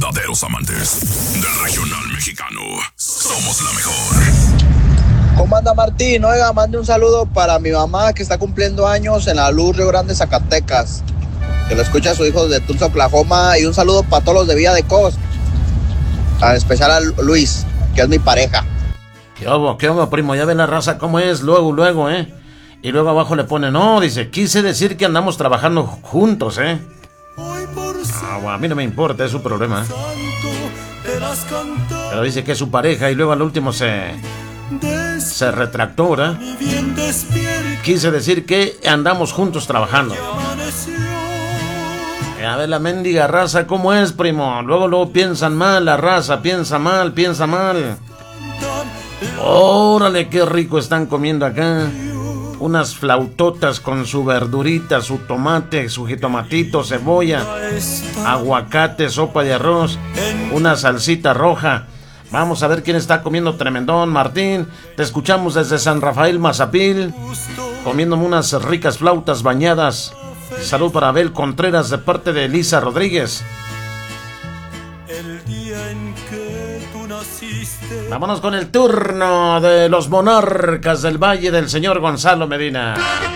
verdaderos amantes del regional mexicano. Somos la mejor. ¿Cómo anda Martín? Oiga, mande un saludo para mi mamá que está cumpliendo años en la Luz, Río Grande, Zacatecas. Que lo escucha a su hijo de Tulsa, Oklahoma. Y un saludo para todos los de Villa de Cos. En especial a Luis, que es mi pareja. ¿Qué hubo, primo? Ya ven la raza cómo es, luego, ¿eh? Y luego abajo le pone, no, dice, quise decir que andamos trabajando juntos, ¿eh? No, a mí no me importa, es su problema. Pero dice que es su pareja y luego al último se retractó, ¿verdad? Quise decir que andamos juntos trabajando. A ver la mendiga raza, ¿cómo es, primo? Luego piensan mal, la raza piensa mal. Órale, qué rico están comiendo acá. Unas flautotas con su verdurita, su tomate, su jitomatito, cebolla, aguacate, sopa de arroz, una salsita roja. Vamos a ver quién está comiendo tremendón. Martín, te escuchamos desde San Rafael, Mazapil, comiéndome unas ricas flautas bañadas. Salud para Abel Contreras de parte de Elisa Rodríguez. Vámonos con el turno de los monarcas del Valle del señor Gonzalo Medina.